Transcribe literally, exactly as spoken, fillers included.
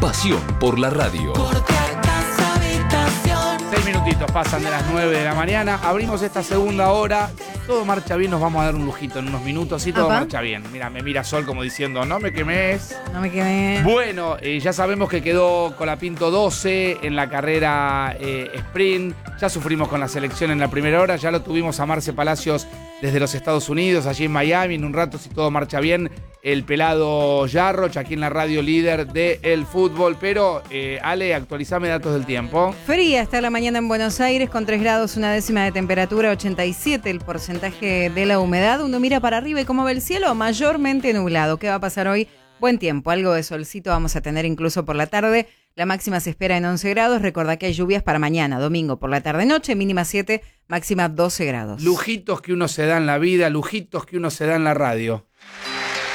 Pasión por la radio. Seis minutitos pasan de las nueve de la mañana. Abrimos esta segunda hora. Si todo marcha bien, nos vamos a dar un lujito en unos minutos. Si todo Ajá. marcha bien. Mira, me mira Sol como diciendo, no me quemes. No me quedé. Bueno, eh, ya sabemos que quedó Colapinto doce en la carrera eh, sprint. Ya sufrimos con la selección en la primera hora. Ya lo tuvimos a Marce Palacios desde los Estados Unidos, allí en Miami. En un rato, si todo marcha bien, el pelado Jarroch, aquí en la radio líder del fútbol. Pero, eh, Ale, actualizame datos del tiempo. Fría está la mañana en Buenos Aires con tres grados, una décima de temperatura, ochenta y siete el porcentaje de la humedad. Uno mira para arriba y cómo ve el cielo, mayormente nublado. ¿Qué va a pasar hoy? Buen tiempo, algo de solcito vamos a tener incluso por la tarde. La máxima se espera en once grados. Recordá que hay lluvias para mañana, domingo, por la tarde-noche, mínima siete, máxima doce grados. Lujitos que uno se da en la vida, lujitos que uno se da en la radio.